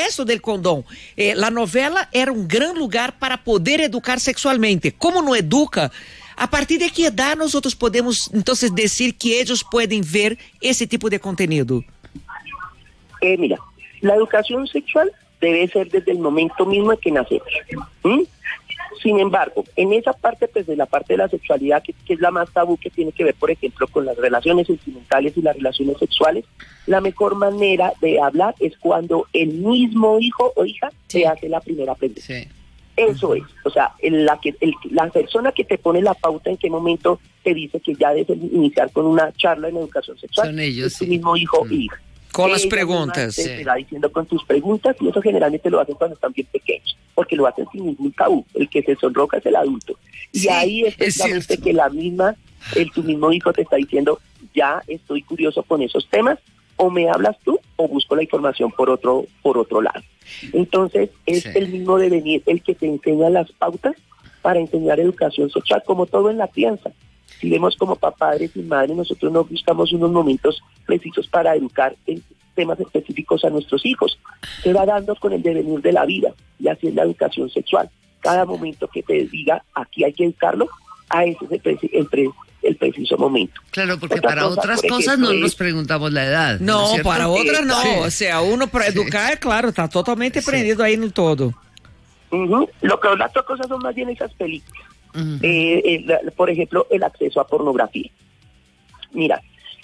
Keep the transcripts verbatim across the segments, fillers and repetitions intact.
eso del condón. Eh, la novela era un gran lugar para poder educar sexualmente. ¿Cómo no educa? ¿A partir de qué edad nosotros podemos entonces decir que ellos pueden ver ese tipo de contenido? Eh, mira, la educación sexual debe ser desde el momento mismo en que nacemos. ¿Mm? Sin embargo, en esa parte, pues de la parte de la sexualidad, que, que es la más tabú, que tiene que ver, por ejemplo, con las relaciones sentimentales y las relaciones sexuales, la mejor manera de hablar es cuando el mismo hijo o hija Sí. te hace la primera pregunta. Sí. Eso es, o sea, el- la, que, el- la persona que te pone la pauta en qué momento te dice que ya debes iniciar con una charla en educación sexual, Son ellos, es tu sí. mismo hijo Mm. e hija. Con las Ella preguntas. misma te Sí. estará diciendo con tus preguntas, y eso generalmente lo hacen cuando están bien pequeños, porque lo hacen sin ningún tabú. El que se sonroja es el adulto. Y Sí, ahí es es precisamente cierto. que la misma, el tu mismo hijo te está diciendo, ya estoy curioso con esos temas, o me hablas tú o busco la información por otro, por otro lado. Entonces es Sí. el mismo devenir el que te enseña las pautas para enseñar educación sexual, como todo en la crianza. Si vemos como padres y madres, nosotros no buscamos unos momentos precisos para educar en temas específicos a nuestros hijos. Se va dando con el devenir de la vida, y así es la educación sexual. Cada momento que te diga, aquí hay que educarlo, a ese es el, preci- el, pre- el preciso momento. Claro, porque Otra para cosa, otras por cosas ejemplo, no nos es- preguntamos la edad. ¿no No, es cierto? para otras no. Sí. O sea, uno para Sí. educar, claro, está totalmente Sí. prendido ahí no todo. Ujú. Lo que las otras cosas son más bien esas películas. Ujú. Eh, eh, la- por ejemplo, el acceso a pornografía. Mira,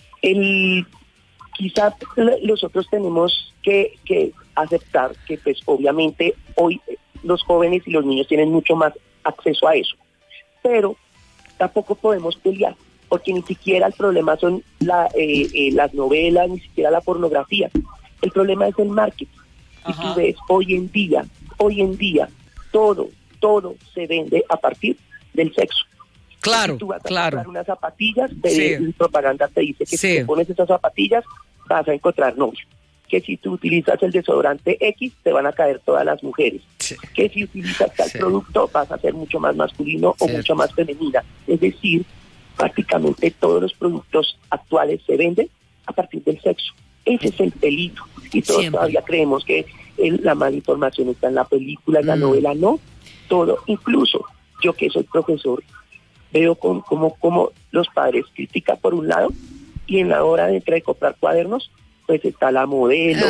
el quizás nosotros tenemos que, que aceptar que pues obviamente hoy eh, los jóvenes y los niños tienen mucho más acceso a eso, pero tampoco podemos pelear, porque ni siquiera el problema son la, eh, eh, las novelas, ni siquiera la pornografía. El problema es el marketing. Y tú ves, hoy en día, hoy en día, todo, todo se vende a partir del sexo. Claro, Si tú vas a claro. comprar unas zapatillas, te Sí. de- propaganda te dice que Sí. si te pones esas zapatillas vas a encontrar novio. Que si tú utilizas el desodorante X, te van a caer todas las mujeres. Sí. Que si utilizas tal Sí. producto, vas a ser mucho más masculino o Cierto. mucho más femenina. Es decir, prácticamente todos los productos actuales se venden a partir del sexo. Ese es el delito. Y todos Siempre. todavía creemos que el- la mala información está en la película, en la Mm. novela, no. Todo, incluso yo que soy profesor, veo como, como, como los padres critican por un lado, y en la hora de entrar y comprar cuadernos, pues está la modelo.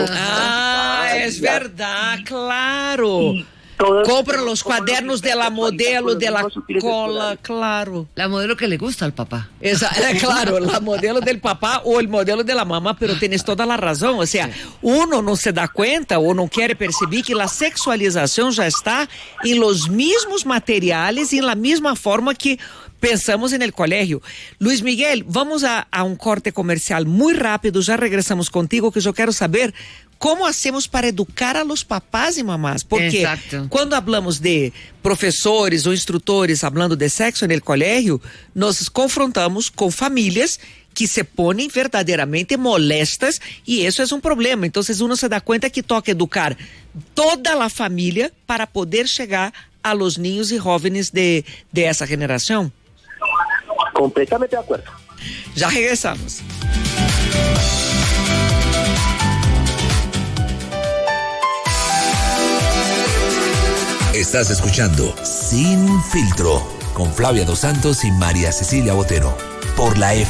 Ah, Ay, es la- verdad, claro. y todos- Compra los como cuadernos los de la modelo, con los de la mismos útiles cola, escolares. claro. La modelo que le gusta al papá. Esa, eh, claro, la modelo del papá o el modelo de la mamá, pero tienes toda la razón. O sea, uno no se da cuenta o no quiere percibir que la sexualización ya está en los mismos materiales y en la misma forma que pensamos en el colegio. Luis Miguel, vamos a, a un corte comercial muy rápido, ya regresamos contigo, que yo quiero saber cómo hacemos para educar a los papás y mamás, porque Exacto. quando hablamos de professores ou instrutores falando de sexo no colégio, nós confrontamos com famílias que se ponem verdadeiramente molestas e isso é um problema. Então, uno se dá conta que toca educar toda a família para poder chegar a los niños e jovens de, de essa geração. Completamente de acuerdo. Já regressamos. Estás escuchando Sin Filtro con Flavia Dos Santos y María Cecilia Botero por la F